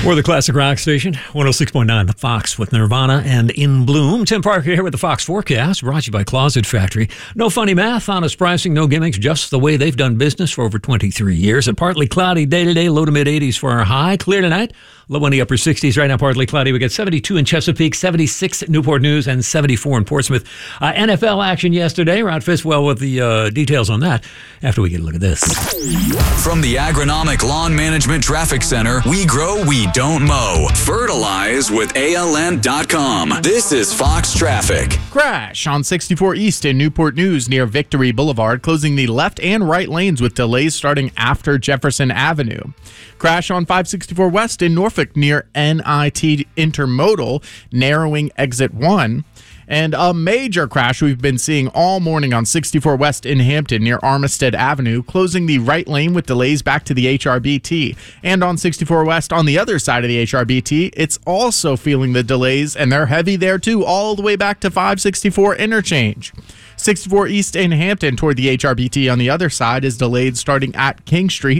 We're the classic rock station, 106.9 The Fox with Nirvana and In Bloom. Tim Parker here with the Fox Forecast, brought to you by Closet Factory. No funny math, honest pricing, no gimmicks, just the way they've done business for over 23 years. A partly cloudy day today, low to mid 80s for our high. Clear tonight, low in the upper 60s. Right now, partly cloudy. We got 72 in Chesapeake, 76 at Newport News, and 74 in Portsmouth. NFL action yesterday. Rod Fiswell with the details on that after we get a look at this. From the Agronomic Lawn Management Traffic Center, we grow, we don't mow. Fertilize with ALN.com. This is Fox Traffic. Crash on 64 East in Newport News near Victory Boulevard, closing the left and right lanes with delays starting after Jefferson Avenue. Crash on 564 West in Norfolk near NIT Intermodal, narrowing exit 1. And a major crash we've been seeing all morning on 64 West in Hampton near Armistead Avenue, closing the right lane with delays back to the HRBT. And on 64 West on the other side of the HRBT, it's also feeling the delays, and they're heavy there too, all the way back to 564 interchange. 64 East in Hampton toward the HRBT on the other side is delayed starting at King Street.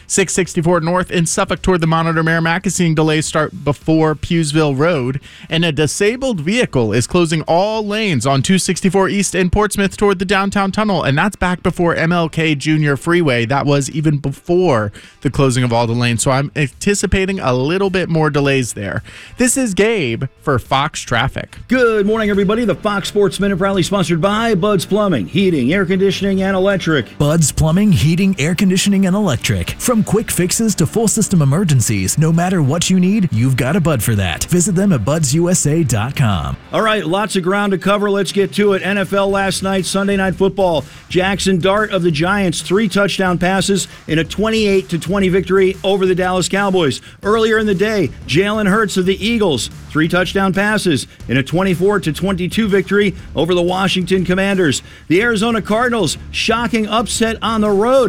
664 North in Suffolk toward the Monitor Merrimack is seeing delays start before Pewsville Road. And a disabled vehicle is closing all lanes on 264 East in Portsmouth toward the downtown tunnel. And that's back before MLK Jr. Freeway. That was even before the closing of all the lanes. So I'm anticipating a little bit more delays there. This is Gabe for Fox Traffic. Good morning, everybody. The Fox Sports Minute proudly sponsored by Bud's Plumbing, Heating, Air Conditioning, and Electric. Bud's Plumbing, Heating, Air Conditioning, and Electric. From quick fixes to full system emergencies, no matter what you need, you've got a Bud for that. Visit them at budsusa.com. All right, lots of ground to cover. Let's get to it. NFL last night, Sunday Night Football. Jackson Dart of the Giants, 3 touchdown passes in a 28-20 victory over the Dallas Cowboys. Earlier in the day, Jalen Hurts of the Eagles, 3 touchdown passes in a 24-22 victory over the Washington Commanders. The Arizona Cardinals, shocking upset on the road